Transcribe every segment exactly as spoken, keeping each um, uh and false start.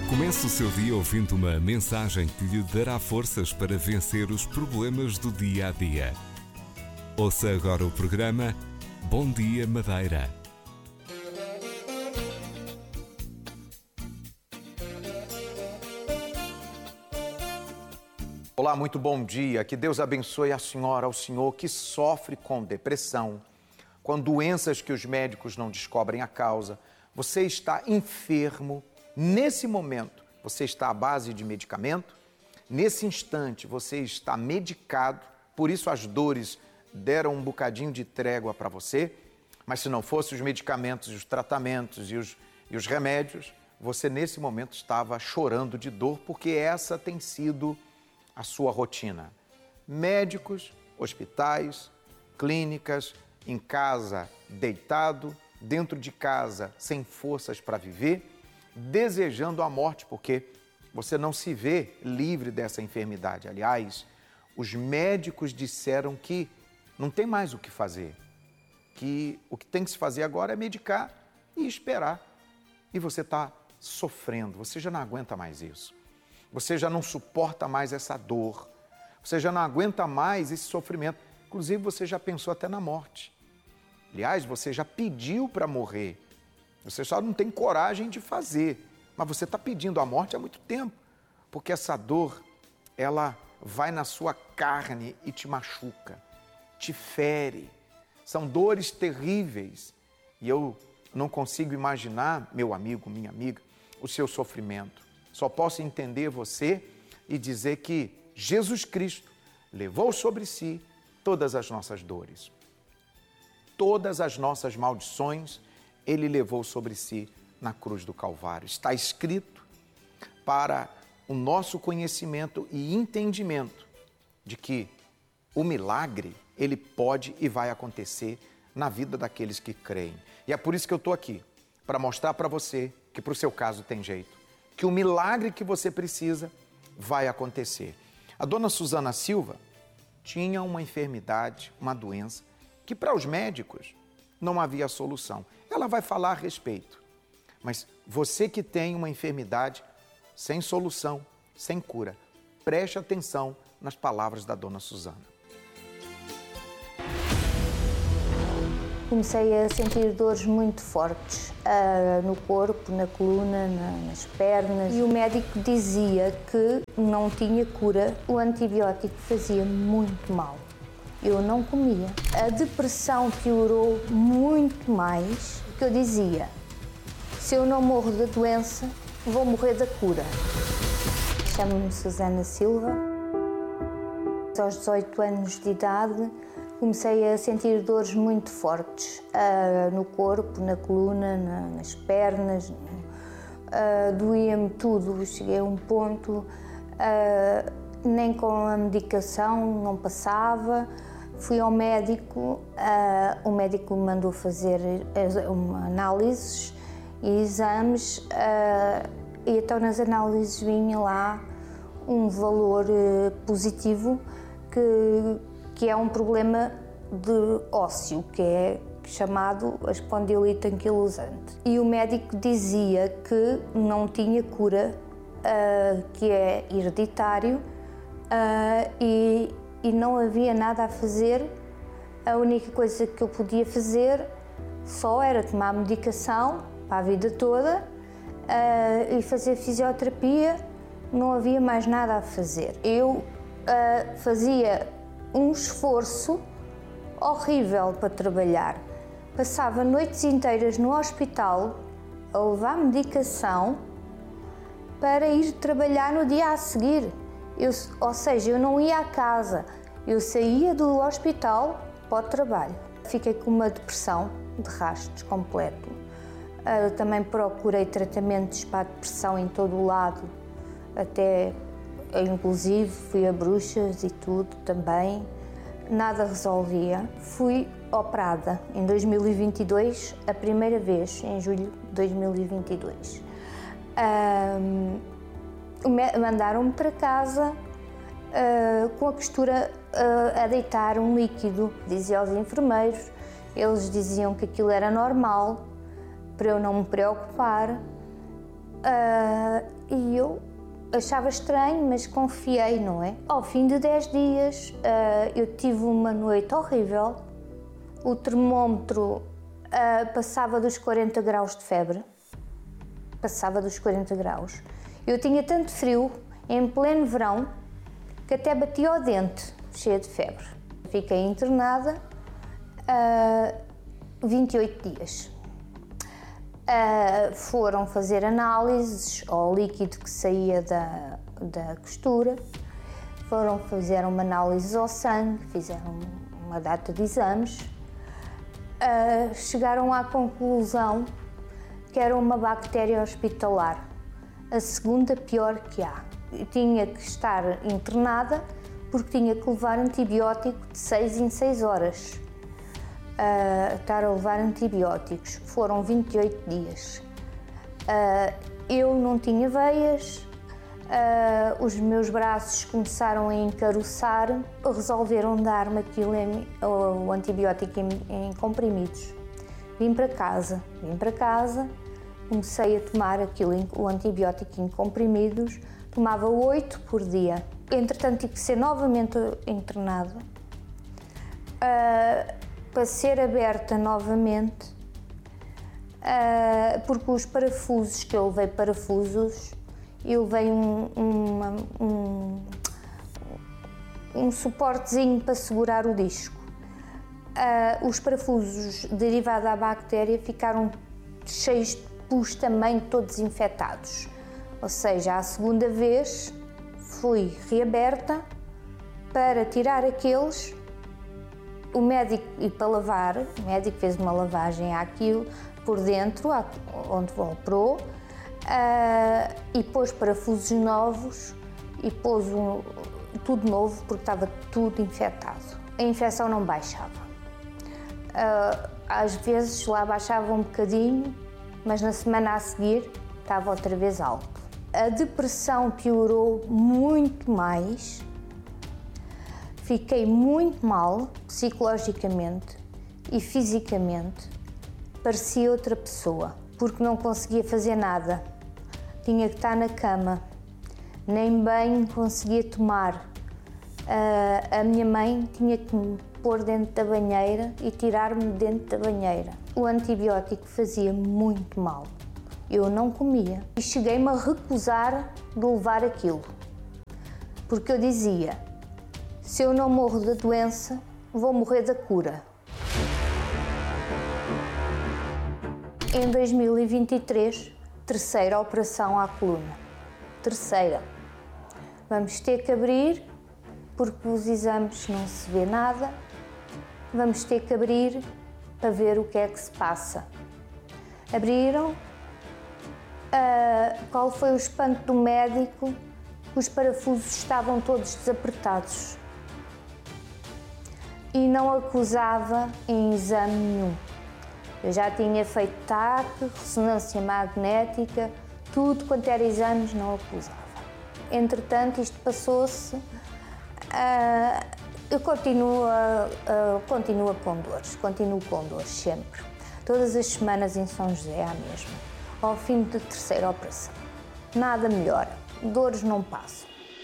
Comece o seu dia ouvindo uma mensagem que lhe dará forças para vencer os problemas do dia a dia. Ouça agora o programa Bom Dia Madeira. Olá, muito bom dia. Que Deus abençoe a senhora, ao senhor que sofre com depressão, com doenças que os médicos não descobrem a causa. Você está enfermo. Nesse momento, você está à base de medicamento. Nesse instante, você está medicado. Por isso as dores deram um bocadinho de trégua para você. Mas se não fossem os medicamentos, os tratamentos e os, e os remédios, você nesse momento estava chorando de dor, porque essa tem sido a sua rotina. Médicos, hospitais, clínicas, em casa deitado, dentro de casa sem forças para viver, desejando a morte, porque você não se vê livre dessa enfermidade. Aliás, os médicos disseram que não tem mais o que fazer, que o que tem que se fazer agora é medicar e esperar. E você está sofrendo, você já não aguenta mais isso. Você já não suporta mais essa dor, você já não aguenta mais esse sofrimento. Inclusive, você já pensou até na morte. Aliás, você já pediu para morrer. Você só não tem coragem de fazer, mas você está pedindo a morte há muito tempo, porque essa dor, ela vai na sua carne e te machuca, te fere. São dores terríveis e eu não consigo imaginar, meu amigo, minha amiga, o seu sofrimento. Só posso entender você e dizer que Jesus Cristo levou sobre si todas as nossas dores. Todas as nossas maldições, Ele levou sobre si na cruz do Calvário. Está escrito para o nosso conhecimento e entendimento de que o milagre, ele pode e vai acontecer na vida daqueles que creem. E é por isso que eu estou aqui, para mostrar para você que para o seu caso tem jeito, que o milagre que você precisa vai acontecer. A dona Suzana Silva tinha uma enfermidade, uma doença, que para os médicos não havia solução. Ela vai falar a respeito. Mas você que tem uma enfermidade sem solução, sem cura, preste atenção nas palavras da dona Suzana. Comecei a sentir dores muito fortes uh, no corpo, na coluna, na, nas pernas. E o médico dizia que não tinha cura. O antibiótico fazia muito mal. Eu não comia. A depressão piorou muito mais, porque eu dizia, se eu não morro da doença, vou morrer da cura. Chamo-me Suzana Silva. Aos dezoito anos de idade, comecei a sentir dores muito fortes uh, no corpo, na coluna, na, nas pernas. Uh, doía-me tudo. Cheguei a um ponto, uh, nem com a medicação não passava. Fui ao médico, uh, o médico me mandou fazer uh, análises e exames, uh, e então nas análises vinha lá um valor uh, positivo que, que é um problema de ósseo, que é chamado a espondilite anquilosante. E o médico dizia que não tinha cura, uh, que é hereditário, uh, e e não havia nada a fazer. A única coisa que eu podia fazer só era tomar medicação para a vida toda uh, e fazer fisioterapia. Não havia mais nada a fazer. Eu uh, fazia um esforço horrível para trabalhar. Passava noites inteiras no hospital a levar medicação para ir trabalhar no dia a seguir. Eu, ou seja, eu não ia à casa, eu saía do hospital para o trabalho. Fiquei com uma depressão de rastros completo. Uh, também procurei tratamentos para a depressão em todo o lado, até inclusive fui a bruxas e tudo também. Nada resolvia. Fui operada em dois mil e vinte e dois, a primeira vez, em julho de dois mil e vinte e dois. Um, mandaram-me para casa uh, com a costura uh, a deitar um líquido. Dizia aos enfermeiros, eles diziam que aquilo era normal, para eu não me preocupar. uh, e eu achava estranho, mas confiei, não é? Ao fim de dez dias, uh, eu tive uma noite horrível, o termómetro uh, passava dos quarenta graus de febre, passava dos quarenta graus. Eu tinha tanto frio, em pleno verão, que até batia ao dente, cheia de febre. Fiquei internada uh, vinte e oito dias. Uh, foram fazer análises ao líquido que saía da, da costura, foram fazer uma análise ao sangue, fizeram uma data de exames, uh, chegaram à conclusão que era uma bactéria hospitalar, a segunda pior que há. Eu tinha que estar internada porque tinha que levar antibiótico de seis em seis horas. Uh, estar a levar antibióticos. Foram vinte e oito dias. Uh, eu não tinha veias, uh, os meus braços começaram a encaroçar, resolveram dar-me aquilo em, o antibiótico em, em comprimidos. Vim para casa, vim para casa, comecei a tomar aquilo, o antibiótico em comprimidos, tomava oito por dia. Entretanto, tive que ser novamente internada. Uh, para ser aberta novamente, uh, porque os parafusos, que eu levei parafusos, eu levei um, uma, um, um suportezinho para segurar o disco. Uh, os parafusos derivados da bactéria ficaram cheios de pus também, todos infectados. Ou seja, a segunda vez fui reaberta para tirar aqueles. O médico, e para lavar, o médico fez uma lavagem àquilo por dentro, onde operou, uh, e pôs parafusos novos e pôs um, tudo novo, porque estava tudo infectado. A infecção não baixava. Uh, às vezes lá baixava um bocadinho, mas na semana a seguir estava outra vez alto. A depressão piorou muito mais. Fiquei muito mal, psicologicamente e fisicamente. Parecia outra pessoa, porque não conseguia fazer nada. Tinha que estar na cama, nem banho conseguia tomar. Uh, a minha mãe tinha que me pôr dentro da banheira e tirar-me dentro da banheira. O antibiótico fazia muito mal. Eu não comia e cheguei-me a recusar de levar aquilo, porque eu dizia: se eu não morro da doença, vou morrer da cura. Em dois mil e vinte e três, terceira operação à coluna. Terceira. Vamos ter que abrir, porque os exames não se vê nada. Vamos ter que abrir para ver o que é que se passa. Abriram. Uh, qual foi o espanto do médico? Os parafusos estavam todos desapertados. E não acusava em exame nenhum. Eu já tinha feito T A C, ressonância magnética, tudo quanto era exames não acusava. Entretanto, isto passou-se, uh, eu continuo, uh, continuo com dores, continuo com dores sempre. Todas as semanas em São José há mesmo, ao fim da terceira operação. Nada melhora, dores não passam.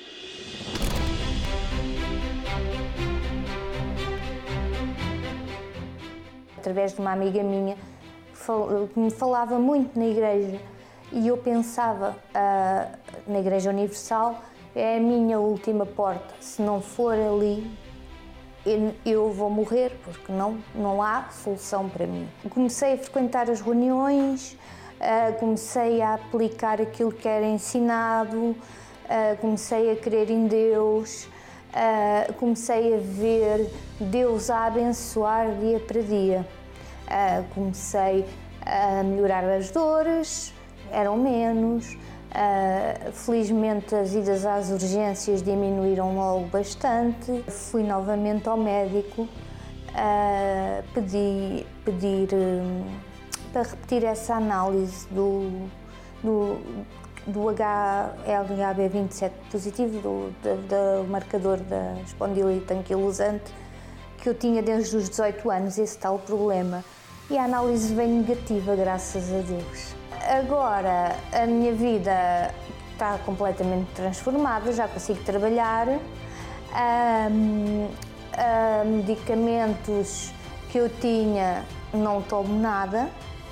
Através de uma amiga minha que me falava muito na igreja, e eu pensava, uh, na Igreja Universal é a minha última porta, se não for ali eu vou morrer, porque não, não há solução para mim. Comecei a frequentar as reuniões, uh, comecei a aplicar aquilo que era ensinado, uh, comecei a crer em Deus, uh, comecei a ver Deus a abençoar dia para dia. Uh, comecei a melhorar as dores, eram menos. Uh, felizmente as idas às urgências diminuíram logo bastante. Fui novamente ao médico, uh, pedi, pedir uh, para repetir essa análise do, do, do H L A B vinte e sete positivo, do, do, do marcador da espondilite anquilosante, que eu tinha desde os dezoito anos, esse tal problema. E a análise veio negativa, graças a Deus. agora a minha vida está completamente transformada, já consigo trabalhar, um, uh, medicamentos que eu tinha não tomo nada,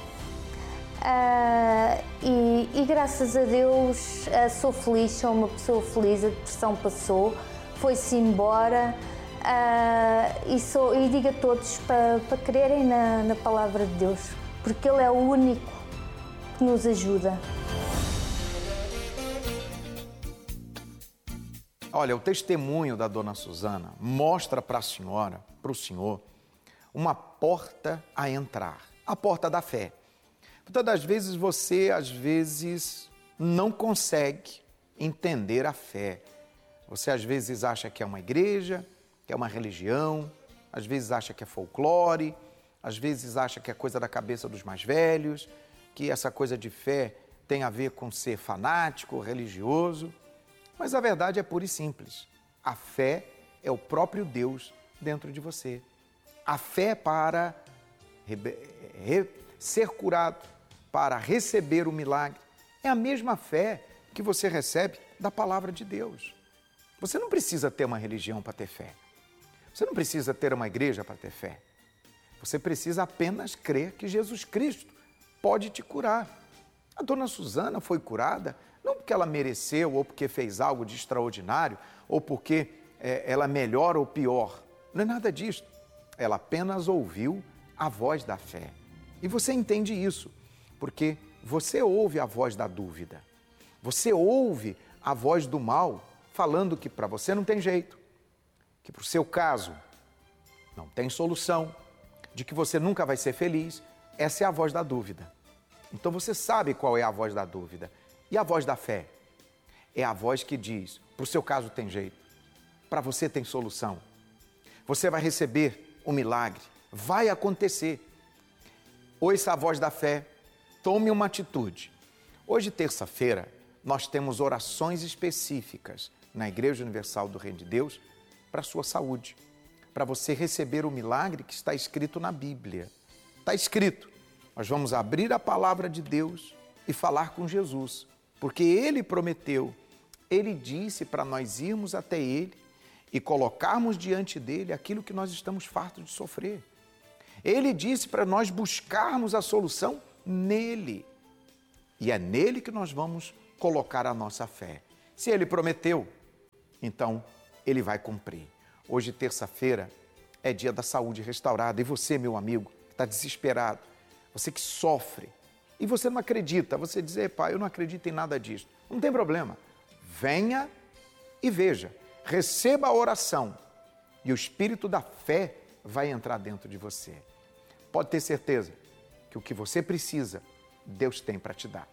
uh, e, e graças a Deus uh, sou feliz, sou uma pessoa feliz, a depressão passou, foi-se embora, uh, e, sou, e digo a todos para, para crerem na, na palavra de Deus, porque Ele é o único que nos ajuda. Olha, o testemunho da dona Susana mostra para a senhora, para o senhor, uma porta a entrar, a porta da fé. Muitas das vezes você, às vezes, não consegue entender a fé. Você, às vezes, acha que é uma igreja, que é uma religião, às vezes acha que é folclore, às vezes acha que é coisa da cabeça dos mais velhos, que essa coisa de fé tem a ver com ser fanático, religioso. Mas a verdade é pura e simples. A fé é o próprio Deus dentro de você. A fé para ser curado, para receber o milagre, é a mesma fé que você recebe da palavra de Deus. Você não precisa ter uma religião para ter fé. Você não precisa ter uma igreja para ter fé. Você precisa apenas crer que Jesus Cristo pode te curar. A dona Susana foi curada não porque ela mereceu ou porque fez algo de extraordinário ou porque é, ela é melhor ou pior. Não é nada disso. Ela apenas ouviu a voz da fé. E você entende isso, porque você ouve a voz da dúvida. Você ouve a voz do mal falando que para você não tem jeito, que para o seu caso não tem solução, de que você nunca vai ser feliz. Essa é a voz da dúvida. Então você sabe qual é a voz da dúvida. E a voz da fé? É a voz que diz, para o seu caso tem jeito, para você tem solução. Você vai receber o milagre, vai acontecer. Ouça a voz da fé, tome uma atitude. Hoje, terça-feira, nós temos orações específicas na Igreja Universal do Reino de Deus para a sua saúde, para você receber o milagre que está escrito na Bíblia. Está escrito, nós vamos abrir a palavra de Deus e falar com Jesus, porque Ele prometeu, Ele disse para nós irmos até Ele e colocarmos diante dEle aquilo que nós estamos fartos de sofrer. Ele disse para nós buscarmos a solução nele. E é nele que nós vamos colocar a nossa fé. Se Ele prometeu, então Ele vai cumprir. Hoje, terça-feira, é dia da saúde restaurada. E você, meu amigo, que está desesperado, você que sofre, e você não acredita, você diz, pai, eu não acredito em nada disso. Não tem problema. Venha e veja, receba a oração e o espírito da fé vai entrar dentro de você. Pode ter certeza que o que você precisa, Deus tem para te dar.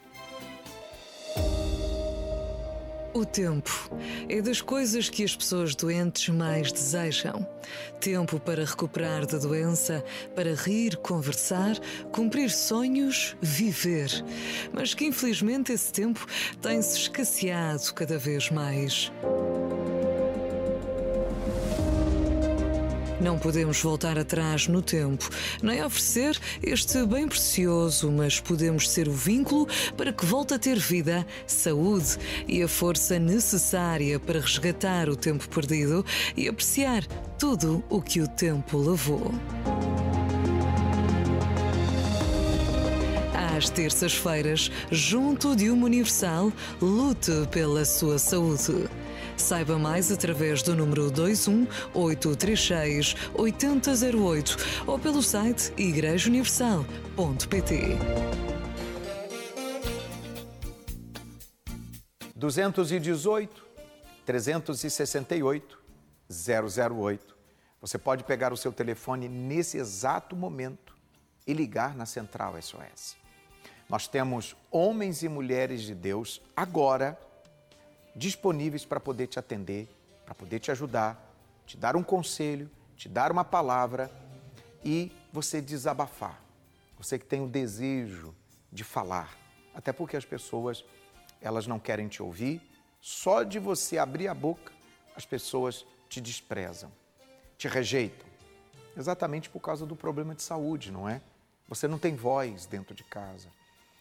O tempo é das coisas que as pessoas doentes mais desejam. Tempo para recuperar da doença, para rir, conversar, cumprir sonhos, viver. Mas que infelizmente esse tempo tem-se escasseado cada vez mais. Não podemos voltar atrás no tempo, nem oferecer este bem precioso, mas podemos ser o vínculo para que volte a ter vida, saúde e a força necessária para resgatar o tempo perdido e apreciar tudo o que o tempo levou. Às terças-feiras, junto de uma Universal, lute pela sua saúde. Saiba mais através do número dois um oito três seis oito zero zero oito ou pelo site igreja universal ponto pt. dois um oito, três seis oito, zero zero oito. Você pode pegar o seu telefone nesse exato momento e ligar na Central S O S. Nós temos homens e mulheres de Deus agora disponíveis para poder te atender, para poder te ajudar, te dar um conselho, te dar uma palavra e você desabafar. Você que tem o desejo de falar, até porque as pessoas, elas não querem te ouvir, só de você abrir a boca, as pessoas te desprezam, te rejeitam, exatamente por causa do problema de saúde, não é? Você não tem voz dentro de casa.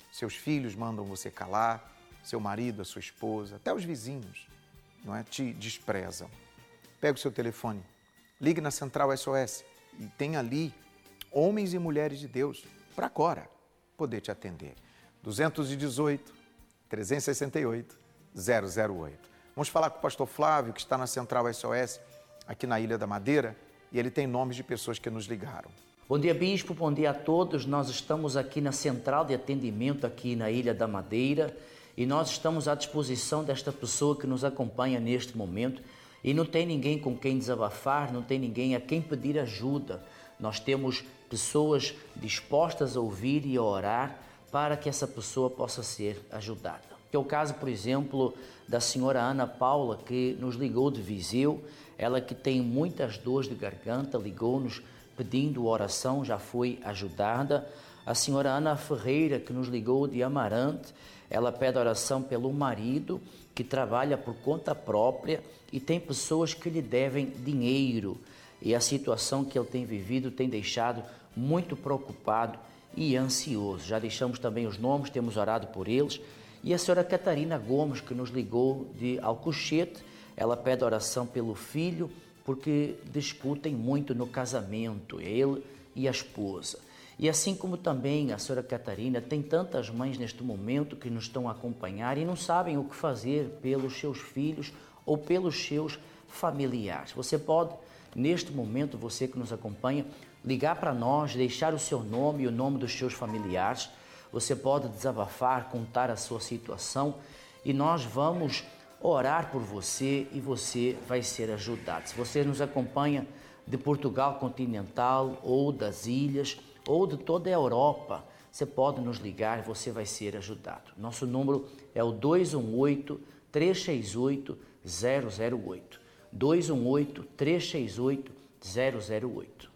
seus filhos mandam você calar, seu marido, a sua esposa, até os vizinhos, não é? Te desprezam. Pega o seu telefone, ligue na Central S O S e tem ali homens e mulheres de Deus para agora poder te atender. dois um oito, três seis oito, zero zero oito. Vamos falar com o pastor Flávio, que está na Central S O S, aqui na Ilha da Madeira, e ele tem nomes de pessoas que nos ligaram. Bom dia, bispo, bom dia a todos. Nós estamos aqui na Central de Atendimento, aqui na Ilha da Madeira, e nós estamos à disposição desta pessoa que nos acompanha neste momento, e não tem ninguém com quem desabafar, não tem ninguém a quem pedir ajuda. Nós temos pessoas dispostas a ouvir e a orar para que essa pessoa possa ser ajudada. Que é o caso, por exemplo, da senhora Ana Paula, que nos ligou de Viseu, ela que tem muitas dores de garganta, ligou-nos pedindo oração, já foi ajudada. A senhora Ana Ferreira, que nos ligou de Amarante, ela pede oração pelo marido, que trabalha por conta própria e tem pessoas que lhe devem dinheiro. E a situação que ele tem vivido tem deixado muito preocupado e ansioso. Já deixamos também os nomes, temos orado por eles. E a senhora Catarina Gomes, que nos ligou de Alcochete, ela pede oração pelo filho, porque discutem muito no casamento, ele e a esposa. E assim como também a senhora Catarina, tem tantas mães neste momento que nos estão a acompanhar e não sabem o que fazer pelos seus filhos ou pelos seus familiares. Você pode, neste momento, você que nos acompanha, ligar para nós, deixar o seu nome e o nome dos seus familiares. Você pode desabafar, contar a sua situação e nós vamos orar por você e você vai ser ajudado. Se você nos acompanha de Portugal continental ou das ilhas ou de toda a Europa, você pode nos ligar e você vai ser ajudado. Nosso número é o dois um oito, três seis oito, zero zero oito. dois um oito, três seis oito, zero zero oito.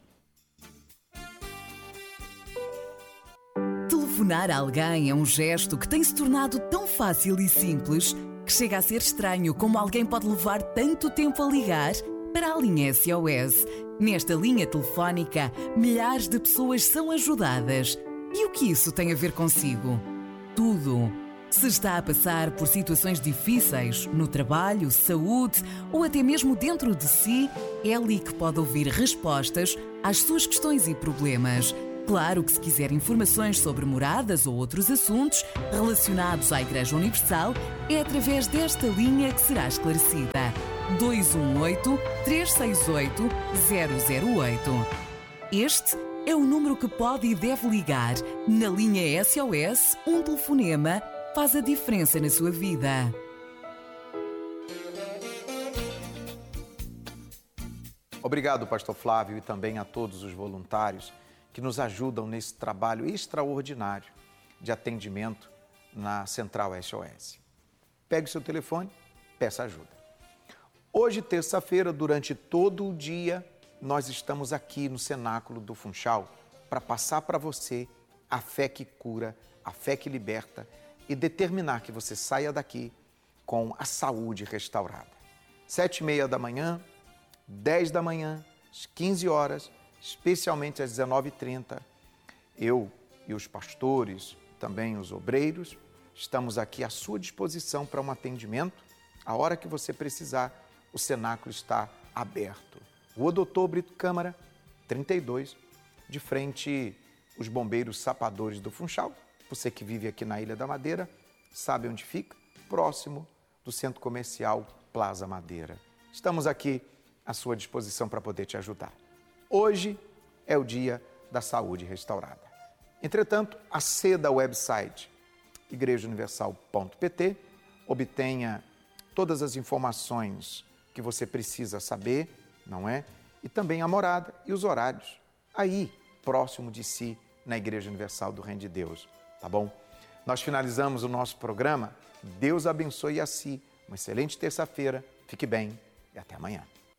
Telefonar a alguém é um gesto que tem se tornado tão fácil e simples que chega a ser estranho como alguém pode levar tanto tempo a ligar para a linha S O S. Nesta linha telefónica, milhares de pessoas são ajudadas. E o que isso tem a ver consigo? Tudo. Se está a passar por situações difíceis no trabalho, saúde ou até mesmo dentro de si, é ali que pode ouvir respostas às suas questões e problemas. Claro que se quiser informações sobre moradas ou outros assuntos relacionados à Igreja Universal, é através desta linha que será esclarecida. dois um oito, três seis oito, zero zero oito. Este é o número que pode e deve ligar. Na linha S O S, um telefonema faz a diferença na sua vida. Obrigado, pastor Flávio, e também a todos os voluntários que nos ajudam nesse trabalho extraordinário de atendimento na Central S O S. Pegue o seu telefone, peça ajuda. Hoje, terça-feira, durante todo o dia, nós estamos aqui no Cenáculo do Funchal para passar para você a fé que cura, a fé que liberta e determinar que você saia daqui com a saúde restaurada. Sete e meia da manhã, dez da manhã, às quinze horas, especialmente às dezenove e trinta, eu e os pastores, também os obreiros, estamos aqui à sua disposição para um atendimento. A hora que você precisar, o cenáculo está aberto. Rua Doutor Brito Câmara, trinta e dois, de frente os bombeiros sapadores do Funchal. Você que vive aqui na Ilha da Madeira, sabe onde fica? Próximo do Centro Comercial Plaza Madeira. Estamos aqui à sua disposição para poder te ajudar. Hoje é o dia da saúde restaurada. Entretanto, aceda ao website igreja universal ponto p t, obtenha todas as informações que você precisa saber, não é? E também a morada e os horários, aí, próximo de si, na Igreja Universal do Reino de Deus, tá bom? Nós finalizamos o nosso programa. Deus abençoe a si. Uma excelente terça-feira. Fique bem e até amanhã.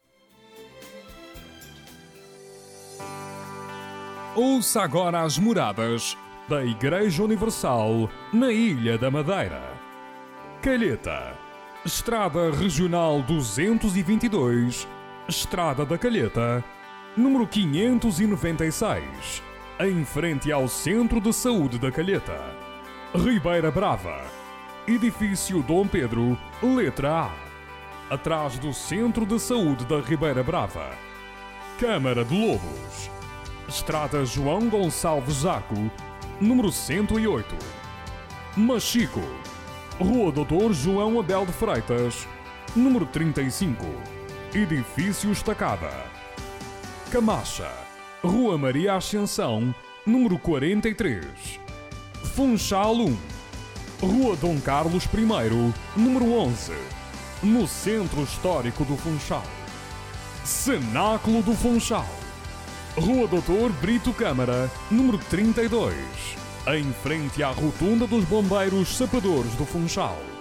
Ouça agora as moradas da Igreja Universal na Ilha da Madeira. Calheta, Estrada Regional duzentos e vinte e dois, Estrada da Calheta, número quinhentos e noventa e seis, em frente ao Centro de Saúde da Calheta. Ribeira Brava, Edifício Dom Pedro, letra A, atrás do Centro de Saúde da Ribeira Brava. Câmara de Lobos, Estrada João Gonçalves Zaco, número cento e oito. Machico, Rua doutor João Abel de Freitas, número trinta e cinco, Edifício Estacada. Camacha, Rua Maria Ascensão, número quarenta e três. Funchal um, Rua Dom Carlos I, número onze, no Centro Histórico do Funchal. Cenáculo do Funchal, Rua doutor Brito Câmara, número trinta e dois, em frente à Rotunda dos Bombeiros Sapadores do Funchal.